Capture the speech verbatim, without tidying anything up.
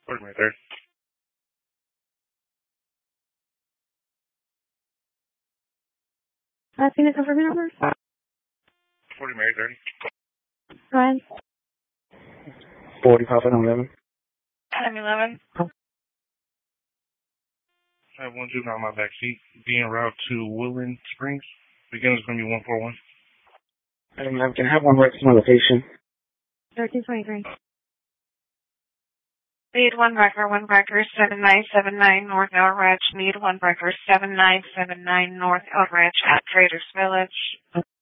forty Mary third. Uh, can you confirm your number? forty Mary third. Go ahead. forty Papa eleven. Time eleven. I have one juvenile on my back seat. Being route to Woodland Springs. Beginning is going to be one four one. Item eleven, can I have one right to my location? thirteen twenty-three. Need one breaker, one breaker, seven nine seven nine North Elridge. Need one breaker, seven nine seven nine North Elridge at Traders Village.